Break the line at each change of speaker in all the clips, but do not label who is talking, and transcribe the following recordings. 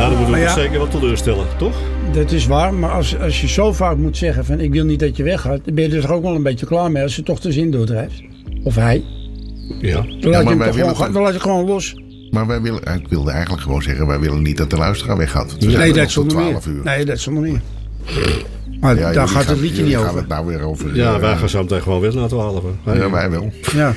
dan moeten we zeker wat teleurstellen, toch?
Dat is waar, maar als je zo vaak moet zeggen van ik wil niet dat je weggaat, dan ben je er toch ook wel een beetje klaar mee als je toch de zin doordrijft. Of hij.
Ja.
Dan laat je gewoon los.
Maar ik wilde eigenlijk gewoon zeggen, wij willen niet dat de luisteraar weggaat.
Nee, dat zonder meer. Nee, dat zonder meer. Maar daar gaat het liedje niet over.
Gaan het nou weer over.
Ja, wij gaan zo meteen gewoon weer naar 12.
Ja, wij wel.
Ja.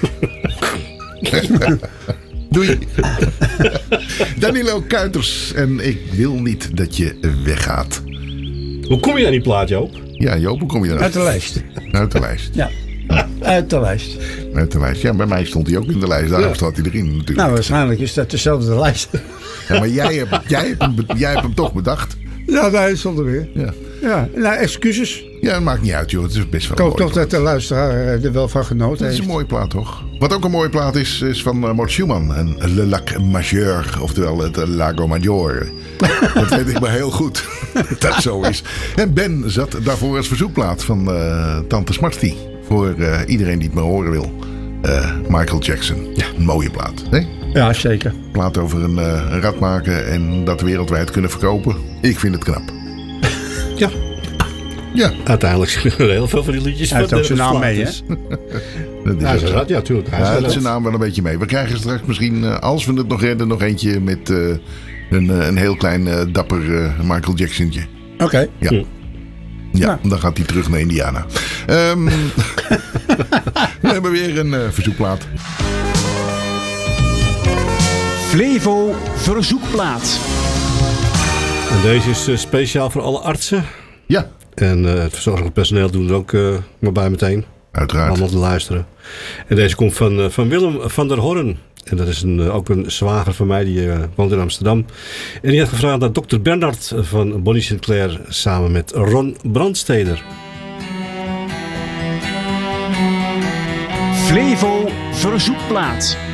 Doei. Danilo Kuiters. En ik wil niet dat je weggaat.
Hoe kom je aan die plaat, Joop?
Ja, Joop, hoe kom je eruit?
Uit de lijst.
Uit de lijst.
Ja, uit de lijst.
Uit de lijst. Ja, bij mij stond hij ook in de lijst. Daarom staat hij erin natuurlijk.
Nou, waarschijnlijk is dat dezelfde lijst.
Ja, maar jij hebt hem toch bedacht.
Ja, daar stond er weer. Ja, nou, excuses.
Ja, dat maakt niet uit, joh. Het is best wel
Ik hoop toch dat de luisteraar er wel van genoten heeft.
Het is een mooie plaat, toch? Wat ook een mooie plaat is van Mort Schumann. En Le Lac Majeur, oftewel het Lago Maggiore. Dat weet ik maar heel goed. Dat zo is. En Ben zat daarvoor als verzoekplaat van Tante Smarty. Voor iedereen die het maar horen wil. Michael Jackson. Ja. Een mooie plaat, hè?
Ja, zeker.
Plaat over een rad maken en dat wereldwijd kunnen verkopen. Ik vind het knap.
Ja.
Ja.
Uiteindelijk zijn er heel veel van die liedjes.
Hij heeft ook zijn naam mee, hè?
Dat is
ja, natuurlijk.
Hij heeft zijn naam wel een beetje mee. We krijgen straks misschien, als we het nog redden, nog eentje met een heel klein dapper Michael Jacksontje.
Oké.
Ja. Ja, dan gaat hij terug naar Indiana. We hebben weer een verzoekplaat.
Flevo Verzoekplaat.
En deze is speciaal voor alle artsen.
Ja.
En het verzorgend personeel doen er ook maar bij meteen.
Uiteraard.
Allemaal te luisteren. En deze komt van Willem van der Horn. En dat is ook een zwager van mij, die woont in Amsterdam. En die had gevraagd naar Dr. Bernhard van Bonnie Sinclair samen met Ron Brandsteder.
Flevo Verzoekplaat.